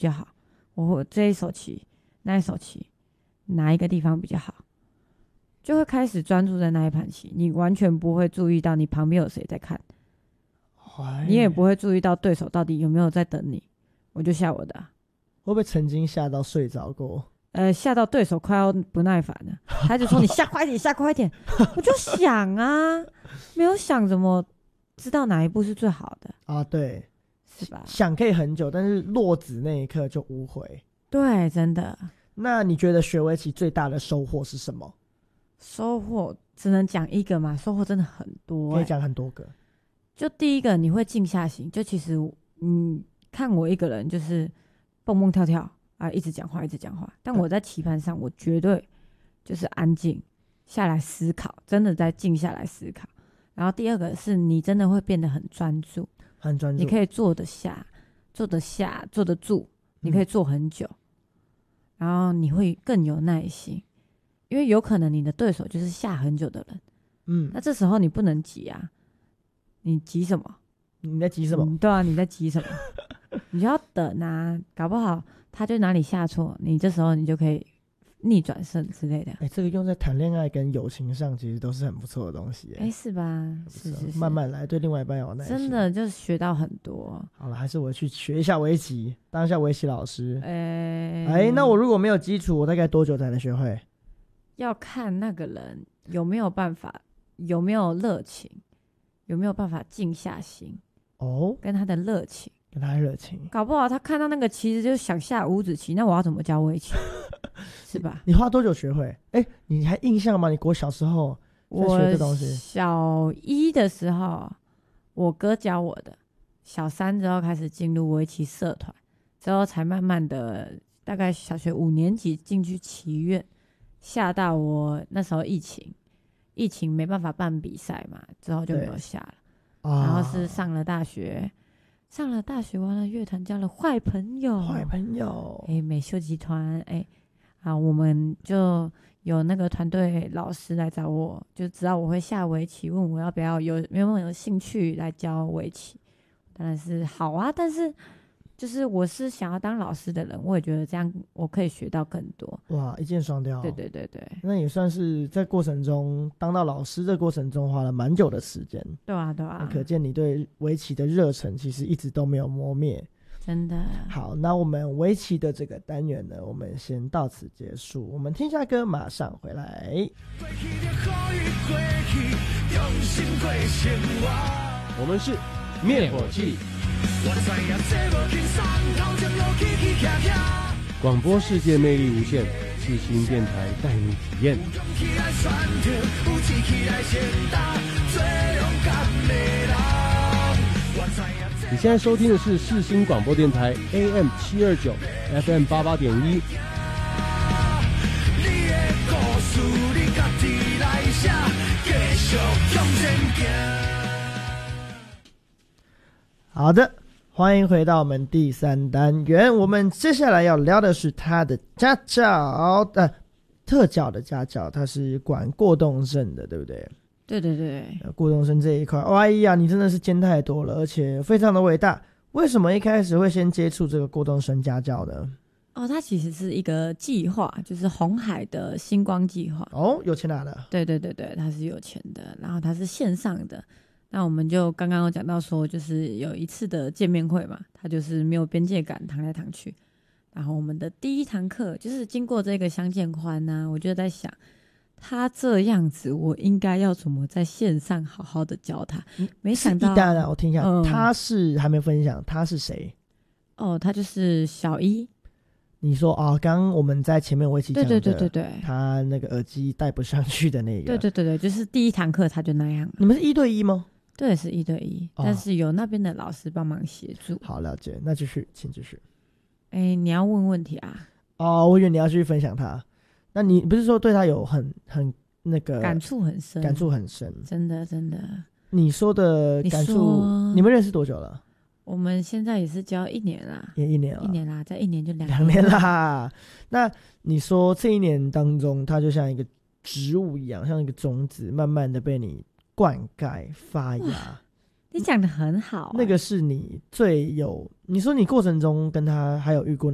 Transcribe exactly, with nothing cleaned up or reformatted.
较好，我这一手棋那一手棋哪一个地方比较好，就会开始专注在那一盘棋，你完全不会注意到你旁边有谁在看，你也不会注意到对手到底有没有在等你，我就下我的、啊。 会不会曾经吓到睡着过？ 呃，吓到对手快要不耐烦了，他就说你下快一点，下快一点。我就想啊，没有想怎么知道哪一步是最好的啊？对， 是吧？ 想可以很久，但是落子那一刻就无悔。 对，真的。 那你觉得学围棋最大的收获是什么？ 收获只能讲一个嘛，收获真的很多、欸， 可以讲很多个。 就第一个，你会静下心，就其实嗯，看我一个人就是蹦蹦跳跳啊，一直讲话，一直讲话。但我在棋盘上，我绝对就是安静下来思考，真的在静下来思考。然后第二个是你真的会变得很专注， 很专注， 你可以坐得下、坐得下、坐得住，你可以坐很久，嗯、然后你会更有耐心，因为有可能你的对手就是下很久的人，嗯，那这时候你不能急啊，你急什么？ 你在急什么？ 嗯、对啊，你在急什么？你就要等啊，搞不好他就哪里下错，你这时候你就可以逆转胜之类的。 哎、欸，这个用在谈恋爱跟友情上，其实都是很不错的东西。哎、 欸，是吧？是是是， 慢慢来，对另外一半有耐心。 真的就是学到很多。 好了，还是我去学一下围棋，当一下围棋老师。哎、 欸欸，那我如果没有基础，我大概多久才能学会？ 要看那个人有没有办法，有没有热情，有没有办法静下心。哦，跟他的热情。 跟他热情， 搞不好他看到那个棋子就想下五子棋，那我要怎么教围棋？是吧？ 你花多久学会？哎、欸，你还印象吗？你国小时候在学这东西？ 我小一的时候，我哥教我的。小三之后开始进入围棋社团，之后才慢慢的，大概小学五年级进去棋院，下到我那时候疫情，疫情没办法办比赛嘛，之后就没有下了。然后是上了大学。上了大学完了乐团交了坏朋友， 坏朋友， 哎、欸，美秀集团，哎、欸，啊，我们就有那个团队老师来找我，就知道我会下围棋，问我要不要有有没有有兴趣来教围棋，当然是好啊，但是就是我是想要当老师的人，我也觉得这样我可以学到更多。 哇，一箭双雕。 对对对对， 那也算是在过程中当到老师的过程中花了蛮久的时间。 对啊对啊， 可见你对围棋的热忱其实一直都没有磨灭。 真的。 好，那我们围棋的这个单元呢，我们先到此结束，我们听下歌马上回来。 我们是灭火器，广播世界魅力无限，世新电台带你体验。你现在收听的是世新广播电台 A M 七二九 F M 八八点一。 好的，欢迎回到我们第三单元。我们接下来要聊的是他的家教，呃，特教的家教，他是管过动症的，对不对？ 对对对， 呃、过动症这一块，哦，哎呀，你真的是兼太多了，而且非常的伟大。为什么一开始会先接触这个过动症家教呢？ 哦，它其实是一个计划，就是鸿海的星光计划。 哦，有钱拿的。 对对对对，它是有钱的，然后它是线上的。那我们就刚刚有讲到说，就是有一次的见面会嘛，它就是没有边界感，躺来躺去。然后我们的第一堂课就是经过这个相见欢啊，我就在想，他这样子，我应该要怎么在线上好好的教他？嗯、没想到， 当然我听一下，嗯、他是还没分享，他是谁？ 哦，他就是小一。 你说啊，刚刚我们在前面我一起讲的， 对对对对对， 他那个耳机戴不上去的那个， 对对对对，就是第一堂课他就那样。 你们是一对一吗？ 对，是一对一，哦、但是有那边的老师帮忙协助。 好，了解，那继续，请继续。 哎，你要问问题啊？ 哦，我以为你要继续分享他。那你不是说对他有很很那个感触很深？ 感触很深， 真的真的。 你说的感触，你, 你们认识多久了？ 我们现在也是教一年啦， 也一年了， 一年啦，在一年就两两年啦。那你说这一年当中，它就像一个植物一样，像一个种子，慢慢的被你灌溉发芽。 你讲得很好、啊。 那个是你最有，你说你过程中跟他还有遇过